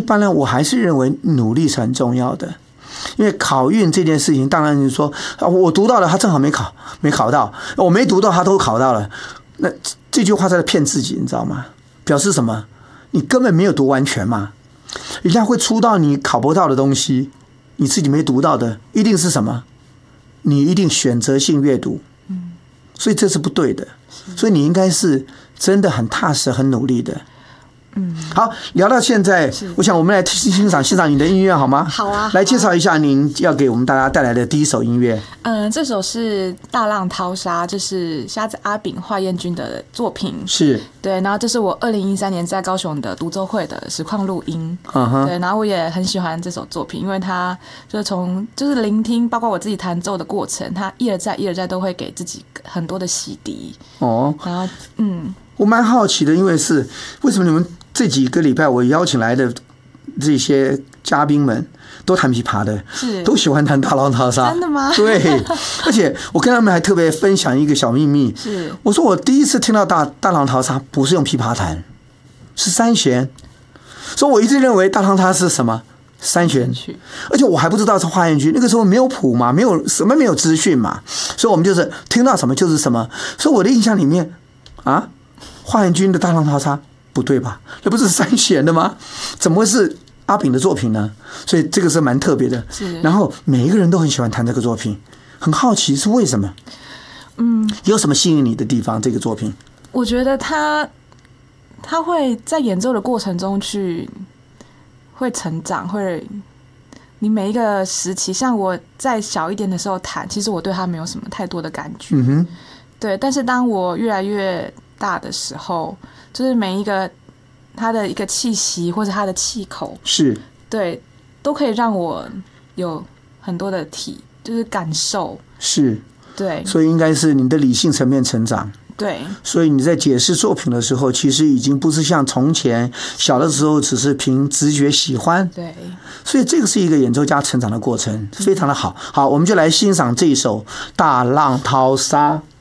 般呢，我还是认为努力是很重要的。因为考运这件事情，当然是说我读到了，他正好没考到；我没读到，他都考到了。那这句话在骗自己，你知道吗？表示什么？你根本没有读完全嘛。人家会出到你考不到的东西，你自己没读到的，一定是什么？你一定选择性阅读。所以这是不对的。所以你应该是真的很踏实、很努力的。好，聊到现在，我想我们来欣赏你的音乐好吗？ 好啊， 来介绍一下您要给我们大家带来的第一首音乐。 这首是《大浪淘沙》，这是瞎子阿炳、华彦君的作品。 是， 对，然后这是我2013年在高雄的独奏会的实况录音。对，然后我也很喜欢这首作品，因为它就是聆听，包括我自己弹奏的过程，它一而再都会给自己很多的洗涤。然后我蛮好奇的，因为是为什么你们这几个礼拜我邀请来的这些嘉宾们都弹琵琶的，都喜欢弹大浪淘沙。 真的吗？ 对，而且我跟他们还特别分享一个小秘密，我说我第一次听到大浪淘沙不是用琵琶弹，是三弦。所以我一直认为大浪淘沙是什么？三弦，而且我还不知道是华彦君，那个时候没有谱嘛，没有资讯嘛，所以我们就是听到什么就是什么。所以我的印象里面啊，华彦君的大浪淘沙不对吧？那不是三弦的吗？怎么会是阿炳的作品呢？所以这个是蛮特别的。然后每一个人都很喜欢弹这个作品，很好奇是为什么？有什么吸引你的地方？这个作品， 我觉得他会在演奏的过程中会成长，你每一个时期，像我在小一点的时候弹，其实我对他没有什么太多的感觉。对，但是当我越来越大的时候，就是每一个他的一个气息或者他的气口，对，都可以让我有很多的就是感受。对， 所以应该是你的理性层面成长。 对， 所以你在解释作品的时候，其实已经不是像从前小的时候只是凭直觉喜欢。 对， 所以这个是一个演奏家成长的过程，非常的好。好，我们就来欣赏这一首《大浪淘沙》。